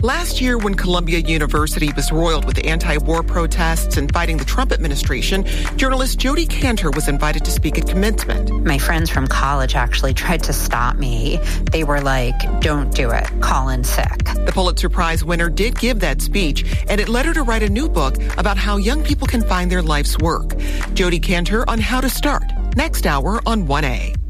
Last year, when Columbia University was roiled with anti-war protests and fighting the Trump administration, journalist Jodi Kantor was invited to speak at commencement. My friends from college actually tried to stop me. They were like, don't do it. Call in sick. The Pulitzer Prize winner did give that speech, and it led her to write a new book about how young people can find their life's work. Jodi Kantor on how to start. Next hour on 1A.